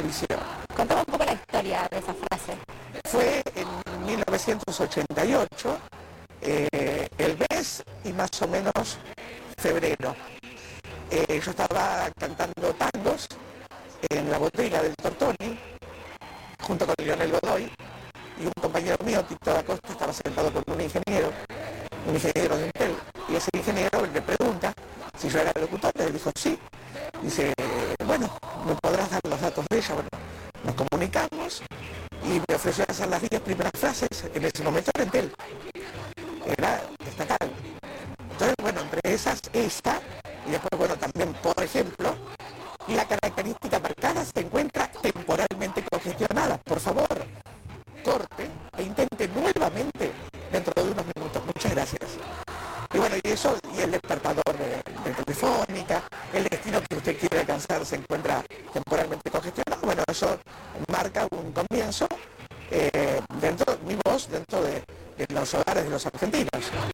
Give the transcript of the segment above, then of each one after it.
televisión. Contame un poco la historia de esa frase. Fue en 1988, el mes y más o menos febrero. Yo estaba cantando tangos en la botella del Tortoni, junto con Lionel Godoy, y un compañero mío, Tito da Costa, estaba sentado con un ingeniero de Intel, y ese ingeniero le pregunta si yo era locutor, le dijo sí. Dice, bueno, ¿me podrás dar los datos de ella? Bueno, nos comunicamos y me ofreció hacer las 10 primeras frases. En ese momento era Entel, era estatal. Entonces, bueno, entre esas, esta, y después, bueno, también, por ejemplo, la característica marcada se encuentra temporalmente congestionada. Por favor, corte e intente nuevamente dentro de unos minutos. Muchas gracias. Y bueno, y eso, y el despertador de Telefónica, el destino que usted quiere alcanzar se encuentra temporalmente congestionado. Bueno, eso marca un comienzo dentro, mi voz, dentro de los hogares de los argentinos.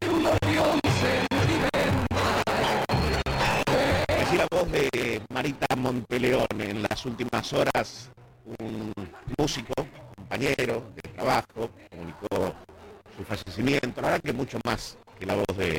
Así la voz de Marita Monteleón en las últimas horas, un músico, compañero de trabajo, comunicó su fallecimiento. La verdad que mucho más que la voz de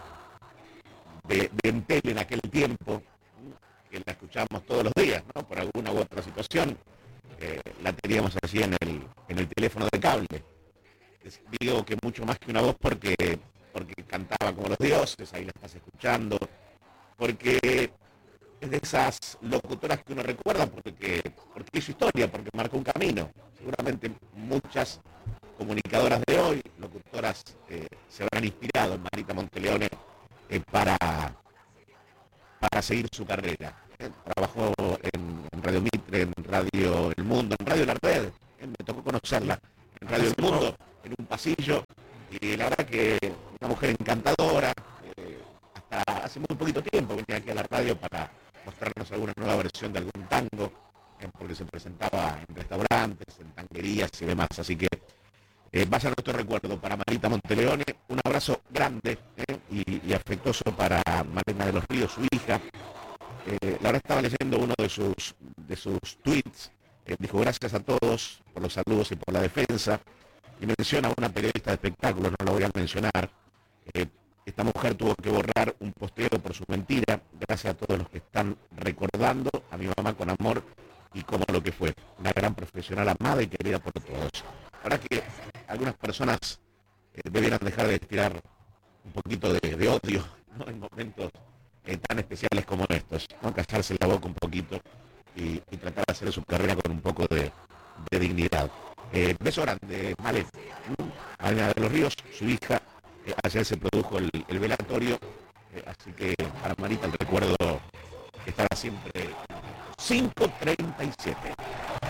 Entel en aquel tiempo, que la escuchábamos todos los días, ¿no? Por alguna u otra situación, la teníamos así en el teléfono de cable. Digo que mucho más que una voz porque cantaba como los dioses, ahí la estás escuchando, porque es de esas locutoras que uno recuerda porque hizo historia, porque marcó un camino. Seguramente muchas comunicadoras de hoy, locutoras, se habrán inspirado en Marita Monteleone para seguir su carrera. Trabajó en Radio Mitre, en Radio El Mundo, en Radio La Red. Me tocó conocerla en Radio El Mundo, en un pasillo, y la verdad que una mujer encantadora. Hasta hace muy poquito tiempo venía aquí a la radio para mostrarnos alguna nueva versión de algún tango, porque se presentaba en restaurantes, en tanguerías y demás. Así que vaya nuestro recuerdo para Marita Monteleone, un abrazo grande y afectuoso para Malena de los Ríos, su hija. La verdad estaba leyendo uno de sus tweets, dijo gracias a todos por los saludos y por la defensa, y menciona a una periodista de espectáculos, no la voy a mencionar. Esta mujer tuvo que borrar un posteo por su mentira, gracias a todos los que están recordando a mi mamá con amor y como lo que fue, una gran profesional amada y querida por todos. Ahora que algunas personas debieran dejar de tirar un poquito de odio, ¿no? En momentos tan especiales como estos, ¿no? Callarse la boca un poquito y tratar de hacer su carrera con un poco de dignidad. Beso grande, Male. Malena de los Ríos, su hija, ayer se produjo el velatorio, así que para Marita el recuerdo estará siempre 5:37.